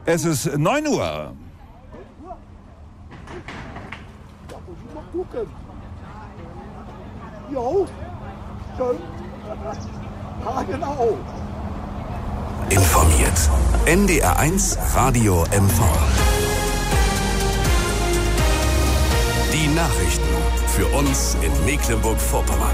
Es ist 9 Uhr. Da muss ich mal gucken. Jo, schön. Ja, genau. Informiert. NDR1 Radio MV. Die Nachrichten für uns in Mecklenburg-Vorpommern.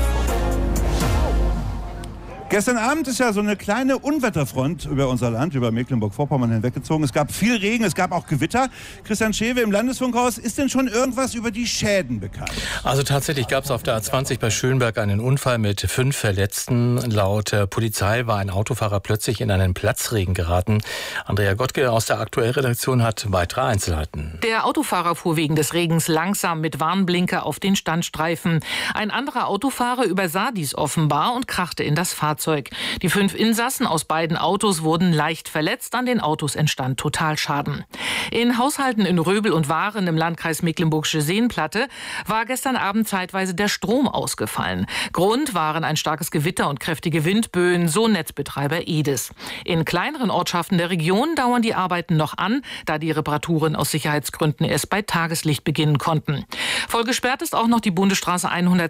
Gestern Abend ist ja so eine kleine Unwetterfront über unser Land, über Mecklenburg-Vorpommern hinweggezogen. Es gab viel Regen, es gab auch Gewitter. Christian Schewe im Landesfunkhaus, ist denn schon irgendwas über die Schäden bekannt? Also tatsächlich gab es auf der A20 bei Schönberg einen Unfall mit 5 Verletzten. Laut Polizei war ein Autofahrer plötzlich in einen Platzregen geraten. Andrea Gottke aus der Aktuellredaktion hat weitere Einzelheiten. Der Autofahrer fuhr wegen des Regens langsam mit Warnblinker auf den Standstreifen. Ein anderer Autofahrer übersah dies offenbar und krachte in das Fahrzeug. Die 5 Insassen aus beiden Autos wurden leicht verletzt. An den Autos entstand Totalschaden. In Haushalten in Röbel und Waren im Landkreis Mecklenburgische Seenplatte war gestern Abend zeitweise der Strom ausgefallen. Grund waren ein starkes Gewitter und kräftige Windböen, so Netzbetreiber Edis. In kleineren Ortschaften der Region dauern die Arbeiten noch an, da die Reparaturen aus Sicherheitsgründen erst bei Tageslicht beginnen konnten. Voll gesperrt ist auch noch die Bundesstraße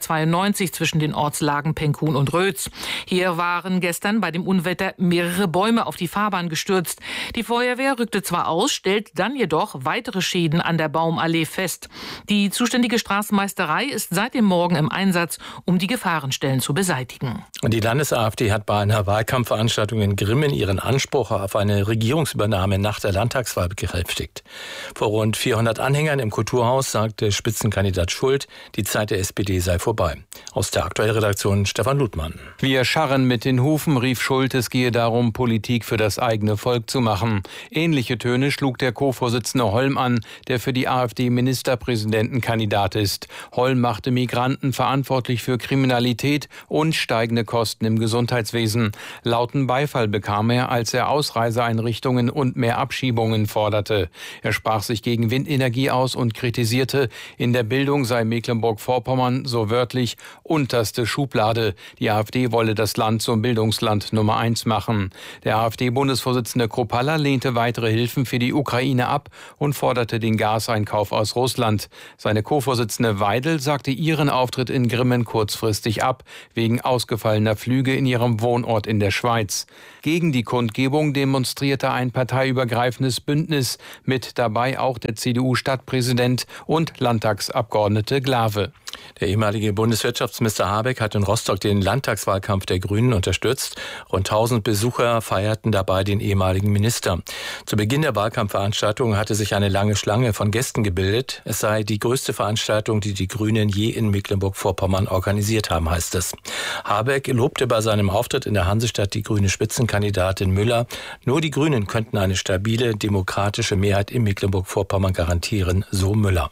192 zwischen den Ortslagen Penkun und Rötz. Hier waren gestern bei dem Unwetter mehrere Bäume auf die Fahrbahn gestürzt. Die Feuerwehr rückte zwar aus, stellt dann jedoch weitere Schäden an der Baumallee fest. Die zuständige Straßenmeisterei ist seit dem Morgen im Einsatz, um die Gefahrenstellen zu beseitigen. Und die Landes-AfD hat bei einer Wahlkampfveranstaltung in Grimmen ihren Anspruch auf eine Regierungsübernahme nach der Landtagswahl bekräftigt. Vor rund 400 Anhängern im Kulturhaus sagte Spitzenkandidat Schult, die Zeit der SPD sei vorbei. Aus der Aktuellredaktion Stefan Ludmann. Wir scharren mit den Hufen, rief Schult, es gehe darum, Politik für das eigene Volk zu machen. Ähnliche Töne schlug der Co-Vorsitzende Holm an, der für die AfD Ministerpräsidentenkandidat ist. Holm machte Migranten verantwortlich für Kriminalität und steigende Kosten im Gesundheitswesen. Lauten Beifall bekam er, als er Ausreiseeinrichtungen und mehr Abschiebungen forderte. Er sprach sich gegen Windenergie aus und kritisierte, in der Bildung sei Mecklenburg-Vorpommern, so wörtlich, unterste Schublade. Die AfD wolle das Land zum Bildungsland Nummer 1 machen. Der AfD-Bundesvorsitzende Kruppalla lehnte weitere Hilfen für die Ukraine ab und forderte den Gaseinkauf aus Russland. Seine Co-Vorsitzende Weidel sagte ihren Auftritt in Grimmen kurzfristig ab, wegen ausgefallener Flüge in ihrem Wohnort in der Schweiz. Gegen die Kundgebung demonstrierte ein parteiübergreifendes Bündnis, mit dabei auch der CDU-Stadtpräsident und Landtagsabgeordnete Glawe. Der ehemalige Bundeswirtschaftsminister Habeck hat in Rostock den Landtagswahlkampf der Grünen unterstützt. Rund 1000 Besucher feierten dabei den ehemaligen Minister. Zu Beginn der Wahlkampfveranstaltung hatte sich eine lange Schlange von Gästen gebildet. Es sei die größte Veranstaltung, die die Grünen je in Mecklenburg-Vorpommern organisiert haben, heißt es. Habeck lobte bei seinem Auftritt in der Hansestadt die grüne Spitzenkandidatin Müller. Nur die Grünen könnten eine stabile, demokratische Mehrheit in Mecklenburg-Vorpommern garantieren, so Müller.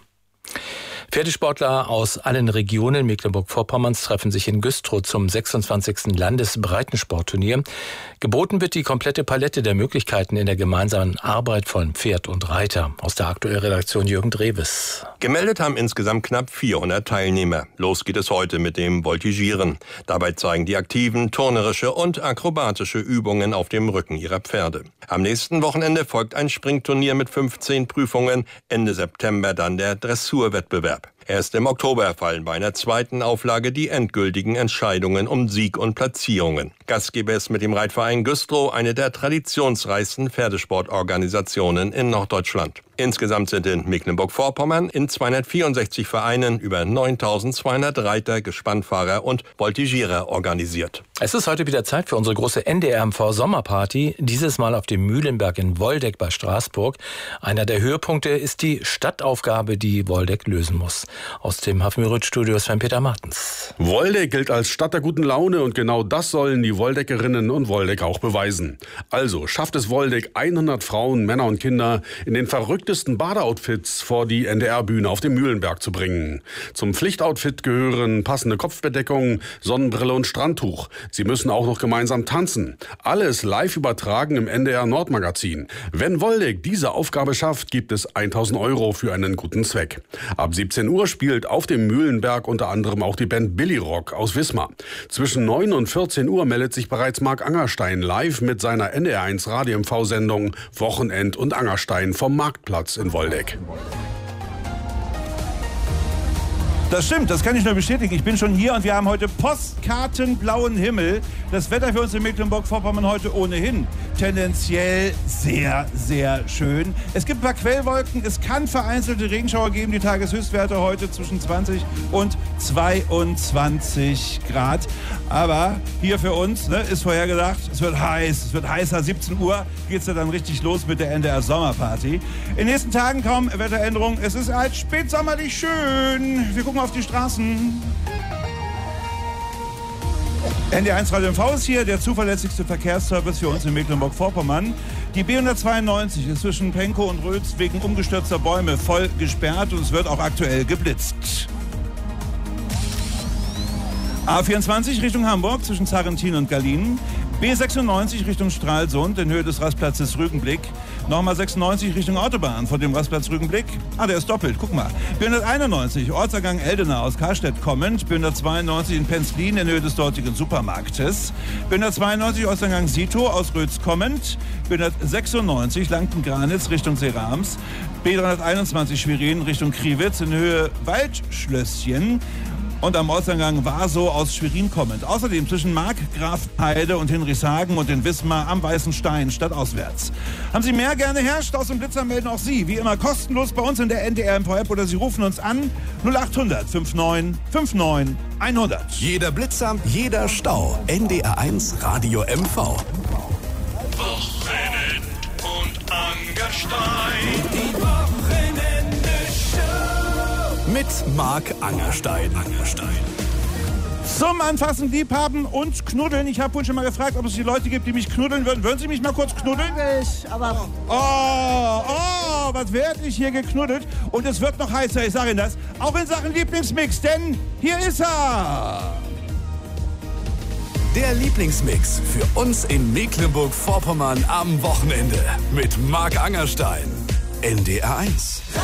Pferdesportler aus allen Regionen Mecklenburg-Vorpommerns treffen sich in Güstrow zum 26. Landesbreitensportturnier. Geboten wird die komplette Palette der Möglichkeiten in der gemeinsamen Arbeit von Pferd und Reiter. Aus der Aktuellredaktion Jürgen Drewes. Gemeldet haben insgesamt knapp 400 Teilnehmer. Los geht es heute mit dem Voltigieren. Dabei zeigen die Aktiven turnerische und akrobatische Übungen auf dem Rücken ihrer Pferde. Am nächsten Wochenende folgt ein Springturnier mit 15 Prüfungen. Ende September dann der Dressurwettbewerb. Erst im Oktober fallen bei einer zweiten Auflage die endgültigen Entscheidungen um Sieg und Platzierungen. Gastgeber ist mit dem Reitverein Güstrow eine der traditionsreichsten Pferdesportorganisationen in Norddeutschland. Insgesamt sind in Mecklenburg-Vorpommern in 264 Vereinen über 9200 Reiter, Gespannfahrer und Voltigierer organisiert. Es ist heute wieder Zeit für unsere große NDR-MV-Sommerparty, dieses Mal auf dem Mühlenberg in Woldeck bei Straßburg. Einer der Höhepunkte ist die Stadtaufgabe, die Woldeck lösen muss. Aus dem Hafenrütt-Studio Sven-Peter Martens. Woldeck gilt als Stadt der guten Laune und genau das sollen die Woldeckerinnen und Woldeck auch beweisen. Also schafft es Woldeck, 100 Frauen, Männer und Kinder in den verrückten verrücktesten Badeoutfits vor die NDR-Bühne auf dem Mühlenberg zu bringen. Zum Pflichtoutfit gehören passende Kopfbedeckung, Sonnenbrille und Strandtuch. Sie müssen auch noch gemeinsam tanzen. Alles live übertragen im NDR Nordmagazin. Wenn Woldeck diese Aufgabe schafft, gibt es 1.000 € für einen guten Zweck. Ab 17 Uhr spielt auf dem Mühlenberg unter anderem auch die Band Billy Rock aus Wismar. Zwischen 9 und 14 Uhr meldet sich bereits Marc Angerstein live mit seiner NDR1 Radio-MV-Sendung Wochenend und Angerstein vom Marktplatz in Woldeck. Das stimmt, das kann ich nur bestätigen. Ich bin schon hier und wir haben heute postkartenblauen Himmel. Das Wetter für uns in Mecklenburg-Vorpommern heute ohnehin tendenziell sehr, sehr schön. Es gibt ein paar Quellwolken, es kann vereinzelte Regenschauer geben. Die Tageshöchstwerte heute zwischen 20 und 22 Grad. Aber hier für uns ist vorhergesagt, es wird heiß, es wird heißer. 17 Uhr geht es ja dann richtig los mit der NDR Sommerparty. In den nächsten Tagen kaum Wetteränderung. Es ist halt spätsommerlich schön. Wir gucken auf die Straßen. NDR1 Radio MV ist hier, der zuverlässigste Verkehrsservice für uns in Mecklenburg-Vorpommern. Die B192 ist zwischen Penkow und Rötz wegen umgestürzter Bäume voll gesperrt und es wird auch aktuell geblitzt. A24 Richtung Hamburg zwischen Zarrentin und Gallien. B96 Richtung Stralsund in Höhe des Rastplatzes Rügenblick. Nochmal 96 Richtung Autobahn von dem Rastplatz Rügenblick. Der ist doppelt, guck mal. B191 Ortsergang Eldena aus Karstedt kommend. B192 in Penzlin in Höhe des dortigen Supermarktes. B192 Ortsergang Sito aus Rötz kommend. B196 Lanken-Granitz Richtung Serams. B321 Schwerin Richtung Kriwitz in Höhe Waldschlösschen. Und am Ortseingang Warsow aus Schwerin kommend. Außerdem zwischen Markgrafheide und Hinrichshagen und in Wismar am Weißen Stein stadtauswärts. Haben Sie mehr gerne her? Staus und Blitzer melden auch Sie. Wie immer kostenlos bei uns in der NDR MV-App oder Sie rufen uns an 0800 59 59 100. Jeder Blitzer, jeder Stau. NDR1 Radio MV. Wochenend und Angerstein. Die Wochenende-Show. Mit Marc Angerstein. Zum Anfassen, Liebhaben und Knuddeln. Ich habe vorhin schon mal gefragt, ob es die Leute gibt, die mich knuddeln würden. Würden Sie mich mal kurz knuddeln? Aber Was werde ich hier geknuddelt? Und es wird noch heißer, ich sage Ihnen das. Auch in Sachen Lieblingsmix, denn hier ist er. Der Lieblingsmix für uns in Mecklenburg-Vorpommern am Wochenende mit Marc Angerstein. NDR1.